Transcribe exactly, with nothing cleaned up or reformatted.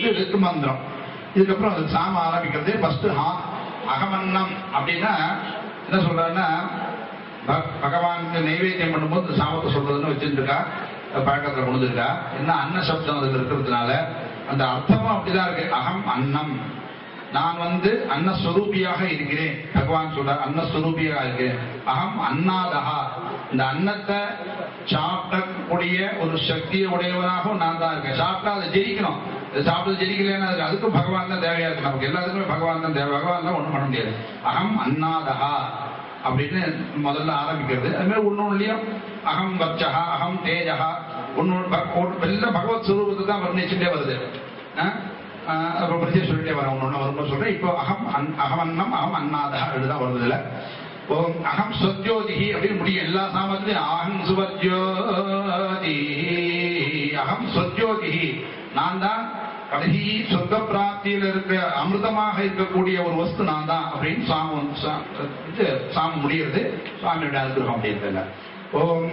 இது ரித்து மந்திரம். இதுக்கப்புறம் அது சாம ஆரம்பிக்கிறது. ஃபர்ஸ்ட் அகமன்னம் அப்படின்னா என்ன சொல்றாருன்னா, பகவானுக்கு நைவேத்தியம் பண்ணும்போது சாமத்தை சொல்றதுன்னு வச்சுருக்கா, பழக்கத்தில் கொண்டுருக்கா. என்ன அன்ன சப்தம் அதுல இருக்கிறதுனால அந்த அர்த்தமும் அப்படிதான் இருக்கு. அகம் அன்னம், நான் வந்து அன்னஸ்வரூபியாக இருக்கிறேன். பகவான் சொல்ற அன்னஸ்வரூபியாக இருக்கிறேன். அகம் அன்னாதகா, இந்த அன்னத்தை சாப்பிடக்கூடிய ஒரு சக்தியை உடையவனாகவும் நான் தான் இருக்கேன். சாப்பிட்டா அதை ஜெயிக்கணும். சாப்பிட்டு ஜெயிக்கலன்னா அதுக்கும் பகவான் தான் தேவையா இருக்கு. நமக்கு எல்லாத்துக்குமே பகவான் தான் தேவை. பகவான் தான் ஒன்றும் பண்ண முடியாது. அகம் அன்னாதகா அப்படின்னு முதல்ல ஆரம்பிக்கிறது. அது மாதிரி ஒன்னொன்னுலயும் அகம் வச்சகா, அகம் தேஜகா, ஒன்னு எல்லாம் பகவத் ஸ்வரூபத்தை தான் வர்ணிச்சுட்டே வருது. அப்புறம் பற்றி சொல்லிட்டே வரேன், ஒன்று ஒன்று வரும்போது சொல்றேன். இப்போ அகம் அன் அகமன்னம் அகம் அன்னாதா அப்படிதான் வருது. இல்லை அகம் ஸ்வஜோதிஹி அப்படின்னு முடியும் எல்லா சாமத்திலையும். அகம் சுவஜோதி, அகம் ஸ்வஜோதிஹி, நான் தான் கடைசி சொர்க்க பிராப்தியில் இருக்கிற அமிர்தமாக இருக்கக்கூடிய ஒரு வஸ்து நான் தான் அப்படின்னு சாமம் சாமம் முடிகிறது. சுவாமியோட அனுகிரகம் அப்படின்றதுல ஓம்